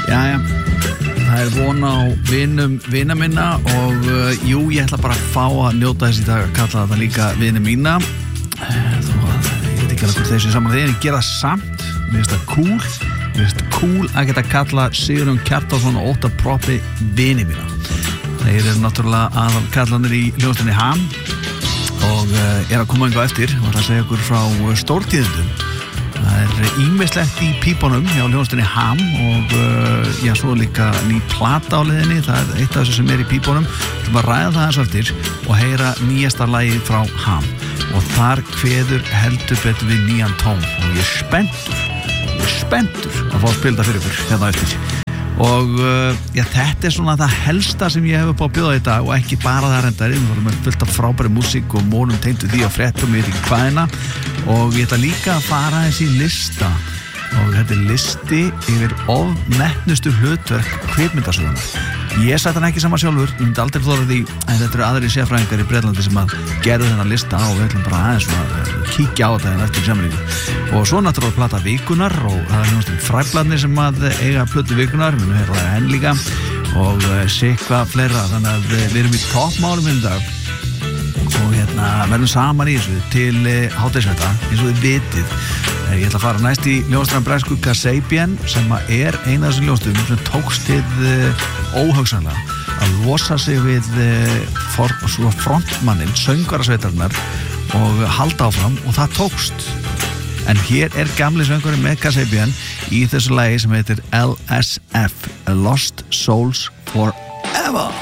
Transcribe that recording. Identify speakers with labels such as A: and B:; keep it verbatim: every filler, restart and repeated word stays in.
A: Jæja, það er von á vinum vina minna og uh, jú, ég ætla bara að fá að njóta þess í dag að kalla þetta líka vina mína. Þó að ég veit ekki alveg hvort þessi saman þeir en ég gera það samt. Mér finnst það cool. Mér finnst það cool að geta kalla Sigurjón Kjartansson og Óttar Proppé vini mína. Þeir eru náttúrulega aðal kallanir í hljómsveitinni Ham og uh, er að koma einhvað eftir og ætla að segja ykkur frá uh, stórtíðindum. Það er ýmislegt í pípunum hjá hljómsveitinni Ham og uh, já, svo líka ný plata á leiðinni, það er eitt af þessu sem er í pípunum. Þú ætlum að ræða það eins og eftir og heyra nýjasta lagið frá Ham og þar kveður heldur betur við nýjan tón og ég er spenntur, ég er spenntur að fá að spila það fyrir ykkur hérna eftir. Og uh, já, þetta er svona það helsta sem ég hef upp á að bjóða í dag og ekki bara það reyndar, við vorum með fullt af frábæri músík og mónum tengdu því að fréttum, ég veit ekki hvaðina og ég ætla líka að fara eins í lista og þetta er listi yfir ofmetnustu hlutverk kvikmyndasögunar. Ég sætti hann ekki saman sjálfur, ég myndi aldrei þóra því en þetta eru aðrir sérfræðingar í Bretlandi sem að gerðu þennan lista og við ætlum bara aðeins að kíkja á þetta eftir samlíku og svo náttúrulega plata vikunar og það er hljómsveitin Fræblarnir sem að eiga plötu vikunar, við erum hérna enn líka og sitthvað fleira þannig að við erum í toppmálum í dag og hérna verðum saman í þessu til hádegisveta eins og þið vitið. Ég ætla að fara næst í ljónstræðan bresku Kasabian sem er eina af þessum ljónstöðum sem tókst við óhugsanlega að losa sig við for, frontmannin, söngvarasveitarnar og halda áfram og það tókst. En hér er gamli söngvarinn með Kasabian í þessu lagi sem heitir L S F, Lost Souls Forever.